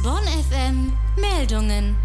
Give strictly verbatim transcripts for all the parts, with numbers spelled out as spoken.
Bonn F M Meldungen.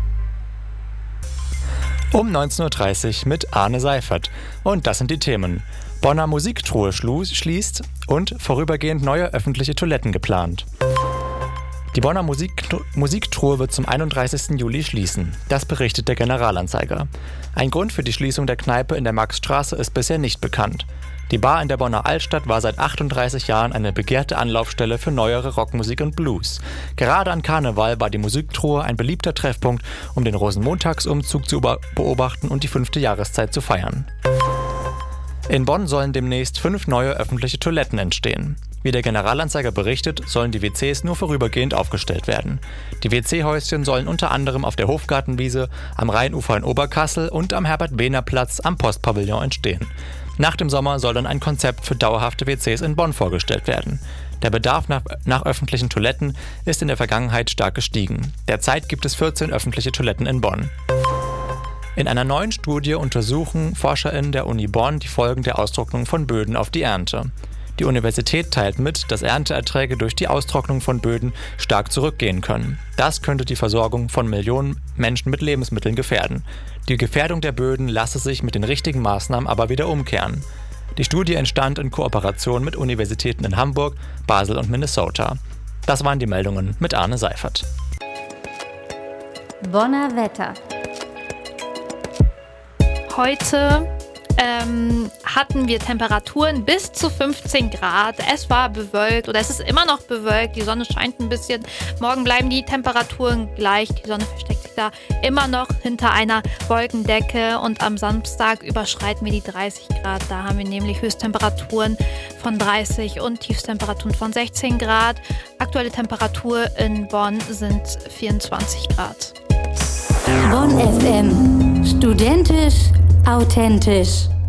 Um neunzehn Uhr dreißig mit Arne Seifert. Und das sind die Themen. Bonner Musiktruhe schließt und vorübergehend neue öffentliche Toiletten geplant. Die Bonner Musik- Musiktruhe wird zum einunddreißigsten Juli schließen. Das berichtet der Generalanzeiger. Ein Grund für die Schließung der Kneipe in der Maxstraße ist bisher nicht bekannt. Die Bar in der Bonner Altstadt war seit achtunddreißig Jahren eine begehrte Anlaufstelle für neuere Rockmusik und Blues. Gerade an Karneval war die Musiktruhe ein beliebter Treffpunkt, um den Rosenmontagsumzug zu beobachten und die fünfte Jahreszeit zu feiern. In Bonn sollen demnächst fünf neue öffentliche Toiletten entstehen. Wie der Generalanzeiger berichtet, sollen die W Cs nur vorübergehend aufgestellt werden. Die W C-Häuschen sollen unter anderem auf der Hofgartenwiese, am Rheinufer in Oberkassel und am Herbert-Behner-Platz am Postpavillon entstehen. Nach dem Sommer soll dann ein Konzept für dauerhafte W Cs in Bonn vorgestellt werden. Der Bedarf nach, nach öffentlichen Toiletten ist in der Vergangenheit stark gestiegen. Derzeit gibt es vierzehn öffentliche Toiletten in Bonn. In einer neuen Studie untersuchen ForscherInnen der Uni Bonn die Folgen der Austrocknung von Böden auf die Ernte. Die Universität teilt mit, dass Ernteerträge durch die Austrocknung von Böden stark zurückgehen können. Das könnte die Versorgung von Millionen Menschen mit Lebensmitteln gefährden. Die Gefährdung der Böden lasse sich mit den richtigen Maßnahmen aber wieder umkehren. Die Studie entstand in Kooperation mit Universitäten in Hamburg, Basel und Minnesota. Das waren die Meldungen mit Arne Seifert. Bonner Wetter. Heute ähm, hatten wir Temperaturen bis zu fünfzehn Grad. Es war bewölkt oder es ist immer noch bewölkt. Die Sonne scheint ein bisschen. Morgen bleiben die Temperaturen gleich. Die Sonne versteckt sich da immer noch hinter einer Wolkendecke. Und am Samstag überschreiten wir die dreißig Grad. Da haben wir nämlich Höchsttemperaturen von dreißig und Tiefstemperaturen von sechzehn Grad. Aktuelle Temperatur in Bonn sind vierundzwanzig Grad. Bonn F M. Studentisch, authentisch.